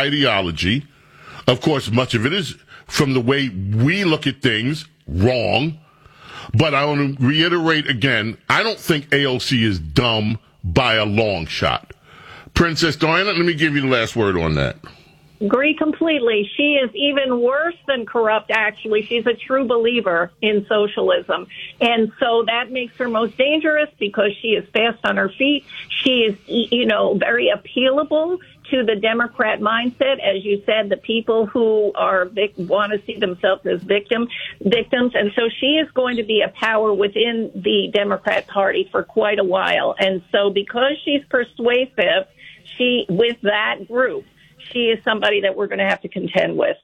ideology. Of course, much of it is from the way we look at things, wrong. But I want to reiterate again, I don't think AOC is dumb by a long shot. Princess Diana, let me give you the last word on that. Agree completely. She is even worse than corrupt, actually. She's a true believer in socialism. And so that makes her most dangerous because she is fast on her feet. She is, very appealable to the Democrat mindset. As you said, the people who are want to see themselves as victims. And so she is going to be a power within the Democrat Party for quite a while. And so because she's persuasive, with that group, she is somebody that we're going to have to contend with.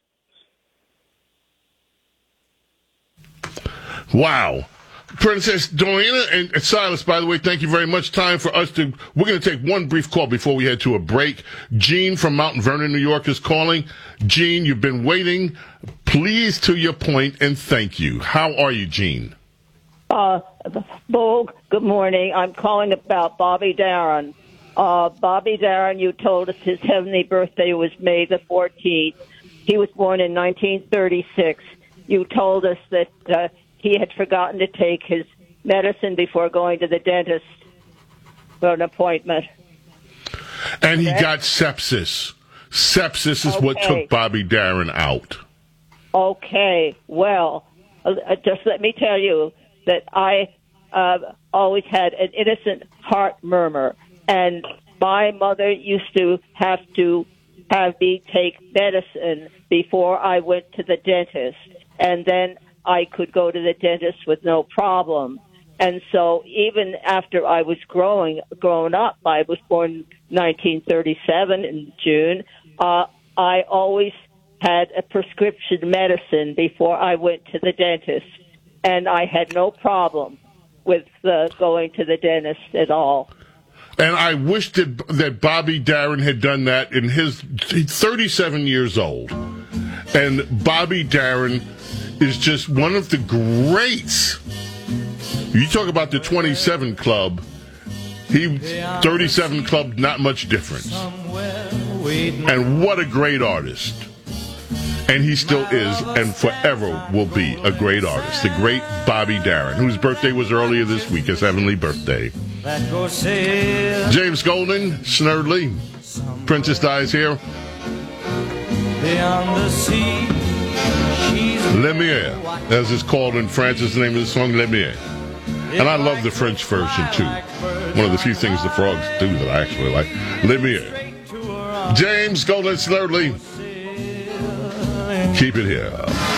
Wow. Princess Diana and Silas, by the way, thank you very much. We're going to take one brief call before we head to a break. Gene from Mount Vernon, New York is calling. Gene, you've been waiting. Please, to your point, and thank you. How are you, Gene? Bo, good morning. I'm calling about Bobby Darin. Bobby Darin, you told us his heavenly birthday was May the 14th. He was born in 1936. You told us that he had forgotten to take his medicine before going to the dentist for an appointment. And he got sepsis. Sepsis is what took Bobby Darin out. Okay, well, just let me tell you that I always had an innocent heart murmur. And my mother used to have me take medicine before I went to the dentist. And then I could go to the dentist with no problem. And so even after I was grown up, I was born in 1937 in June, I always had a prescription medicine before I went to the dentist. And I had no problem with going to the dentist at all. And I wish that Bobby Darin had done that he's 37 years old. And Bobby Darin is just one of the greats. You talk about the 27 Club. 37 Club, not much difference. And what a great artist. And he still is and forever will be a great artist. The great Bobby Darin, whose birthday was earlier this week, his heavenly birthday. James Golden, Snerdley, Princess Di's here. Lumiere, as it's called in France, is the name of the song, Lumiere. And I love the French version, too. One of the few things the frogs do that I actually like. Lumiere. James Golden, Snerdley. Keep it here.